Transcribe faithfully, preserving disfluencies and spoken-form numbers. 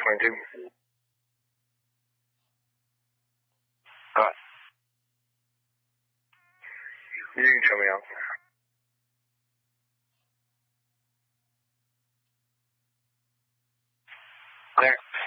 twenty-two. Alright. You can show me out. There.